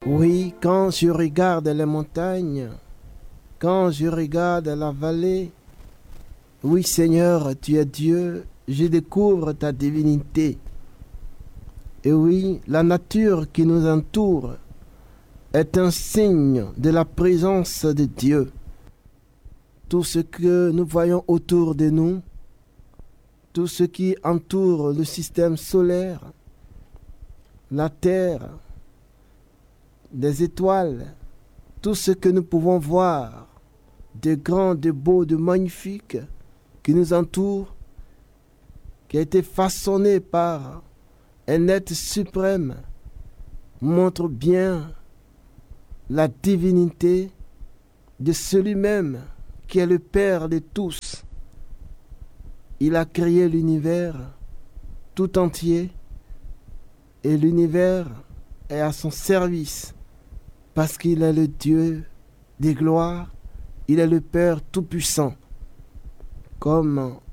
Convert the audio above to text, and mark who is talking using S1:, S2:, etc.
S1: Oui, quand je regarde les montagnes, quand je regarde la vallée, oui Seigneur, tu es Dieu, je découvre ta divinité. Et oui, la nature qui nous entoure est un signe de la présence de Dieu. Tout ce que nous voyons autour de nous, tout ce qui entoure le système solaire, la terre, les étoiles, tout ce que nous pouvons voir, de grand, de beau, de magnifique, qui nous entoure, qui a été façonné par un être suprême, montre bien la divinité de celui-même qui est le Père de tous. Il a créé l'univers tout entier et l'univers est à son service parce qu'il est le Dieu des gloires, il est le Père tout-puissant. Comme